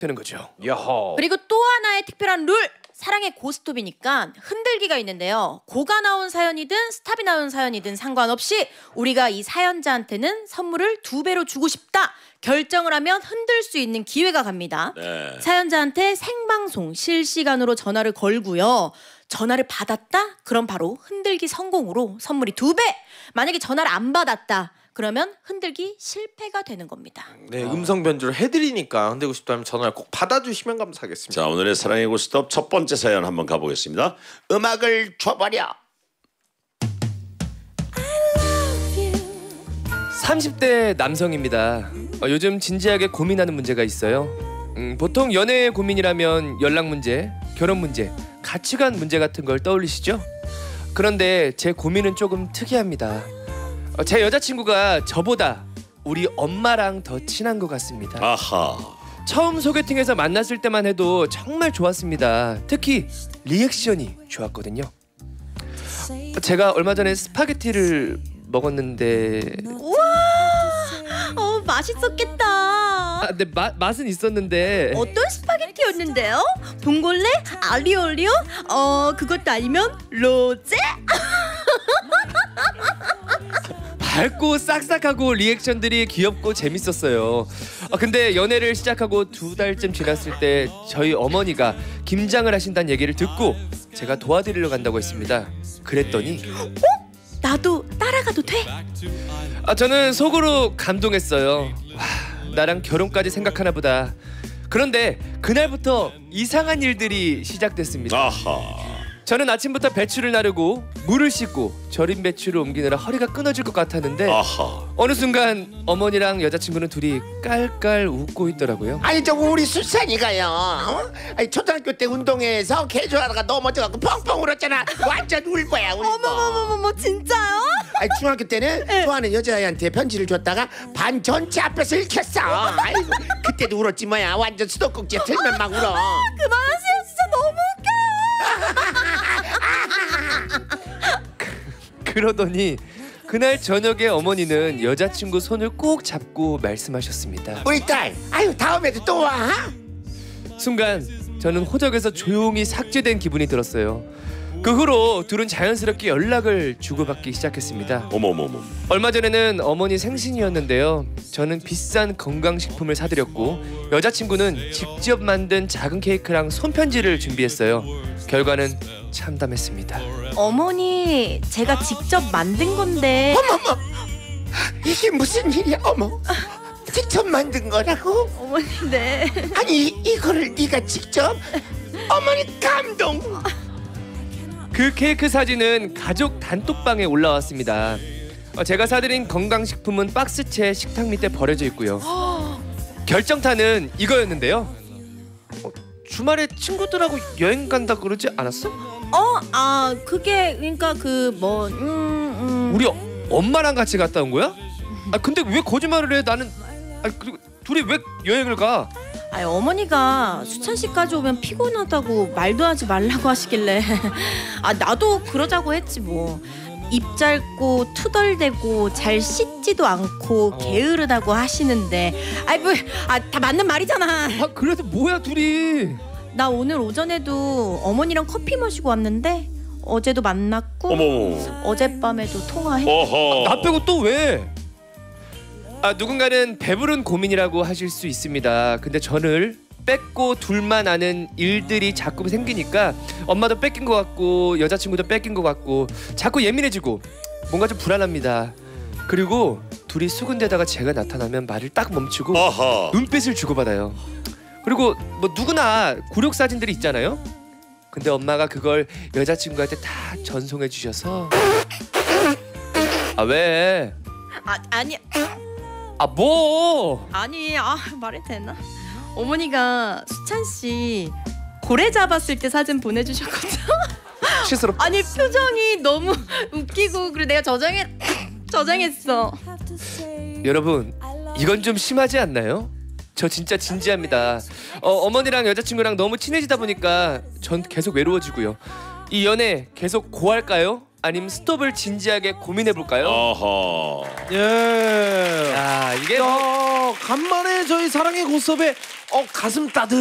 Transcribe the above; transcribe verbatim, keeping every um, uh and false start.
되는 거죠. 야호. 그리고 또 하나의 특별한 룰! 사랑의 고스톱이니까 흔들기가 있는데요. 고가 나온 사연이든 스탑이 나온 사연이든 상관없이 우리가 이 사연자한테는 선물을 두 배로 주고 싶다 결정을 하면 흔들 수 있는 기회가 갑니다. 네. 사연자한테 생방송 실시간으로 전화를 걸고요. 전화를 받았다? 그럼 바로 흔들기 성공으로 선물이 두 배! 만약에 전화를 안 받았다 그러면 흔들기 실패가 되는 겁니다. 네, 음성 변조를 해드리니까 흔들고 싶다면 전화를 꼭 받아주시면 감사하겠습니다. 자, 오늘의 사랑의 고스톱 첫 번째 사연 한번 가보겠습니다. 음악을 줘버려. 삼십 대 남성입니다. 어, 요즘 진지하게 고민하는 문제가 있어요. 음, 보통 연애 고민이라면 연락 문제, 결혼 문제, 가치관 문제 같은 걸 떠올리시죠? 그런데 제 고민은 조금 특이합니다. 어, 제 여자친구가 저보다 우리 엄마랑 더 친한 것 같습니다. 아하. 처음 소개팅에서 만났을 때만 해도 정말 좋았습니다. 특히 리액션이 좋았거든요. 제가 얼마 전에 스파게티를 먹었는데 우와! 어, 맛있었겠다. 아, 네, 마, 맛은 있었는데 어떤 스파게티였는데요? 봉골레? 알리올리오? 어, 그것도 아니면 로제? 밝고 싹싹하고 리액션들이 귀엽고 재밌었어요. 어, 근데 연애를 시작하고 두 달쯤 지났을 때 저희 어머니가 김장을 하신다는 얘기를 듣고 제가 도와드리러 간다고 했습니다. 그랬더니 어? 나도 따라가도 돼? 아, 저는 속으로 감동했어요. 와, 나랑 결혼까지 생각하나 보다. 그런데 그날부터 이상한 일들이 시작됐습니다. 아하. 저는 아침부터 배추를 나르고 물을 씻고 절인 배추를 옮기느라 허리가 끊어질 것 같았는데 아하. 어느 순간 어머니랑 여자친구는 둘이 깔깔 웃고 있더라고요. 아니 저 우리 수찬이가요. 어? 아니 초등학교 때 운동회에서 개조하다가 넘어져갖고 펑펑 울었잖아. 완전 울보야 울보. 어머머머머머 진짜요? 아니 중학교 때는 좋아하는 여자애한테 편지를 줬다가 반 전체 앞에서 읽혔어. 아이고 그때도 울었지 뭐야. 완전 수도꼭지에 틀면 막 울어. 그만하세요. 진짜 너무 웃겨요. 그러더니 그날 저녁에 어머니는 여자친구 손을 꼭 잡고 말씀하셨습니다. 우리 딸 아유 다음에도 또 와. 순간 저는 호적에서 조용히 삭제된 기분이 들었어요. 그 후로 둘은 자연스럽게 연락을 주고받기 시작했습니다. 어머머머. 얼마 전에는 어머니 생신이었는데요. 저는 비싼 건강식품을 사드렸고 여자친구는 직접 만든 작은 케이크랑 손편지를 준비했어요. 결과는 참담했습니다. 어머니 제가 직접 만든 건데. 어머머 이게 무슨 일이야. 어머 직접 만든 거라고? 어머니 네. 아니 이, 이거를 네가 직접? 어머니 감동. 그 케이크 사진은 가족 단톡방에 올라왔습니다. 어, 제가 사드린 건강식품은 박스채 식탁 밑에 버려져 있고요. 결정타는 이거였는데요. 어, 주말에 친구들하고 여행 간다 그러지 않았어? 어? 아 그게 그러니까 그 뭐 음, 음. 우리 어, 엄마랑 같이 갔다 온 거야? 아 근데 왜 거짓말을 해? 나는 아 그리고 둘이 왜 여행을 가? 아니 어머니가 수찬 씨까지 오면 피곤하다고 말도 하지 말라고 하시길래 아 나도 그러자고 했지 뭐. 입 짧고 투덜대고 잘 씻지도 않고 게으르다고 하시는데 아이 뭐 아 다 맞는 말이잖아. 아 그래서 뭐야 둘이? 나 오늘 오전에도 어머니랑 커피 마시고 왔는데 어제도 만났고 어머. 어젯밤에도 통화했고. 어허. 나 빼고 또 왜? 아 누군가는 배부른 고민이라고 하실 수 있습니다. 근데 저를 뺏고 둘만 아는 일들이 자꾸 생기니까 엄마도 뺏긴 것 같고 여자친구도 뺏긴 것 같고 자꾸 예민해지고 뭔가 좀 불안합니다. 그리고 둘이 수군대다가 제가 나타나면 말을 딱 멈추고 아하. 눈빛을 주고받아요. 그리고 뭐 누구나 굴욕 사진들이 있잖아요. 근데 엄마가 그걸 여자친구한테 다 전송해 주셔서 아 왜? 아 아니 아 뭐? 아니 아 말해도 되나? 어머니가 수찬 씨 고래 잡았을 때 사진 보내주셨거든. 실수로. 아니 표정이 너무 웃기고 그리고 내가 저장해 저장했어. 여러분 이건 좀 심하지 않나요? 저 진짜 진지합니다. 어, 어머니랑 여자친구랑 너무 친해지다 보니까 전 계속 외로워지고요. 이 연애 계속 고할까요? 아니면 스톱을 진지하게 고민해볼까요? 어허. 예. 야 이게 뭐... 야, 간만에 저희 사랑의 고스톱에 어 가슴 따뜻.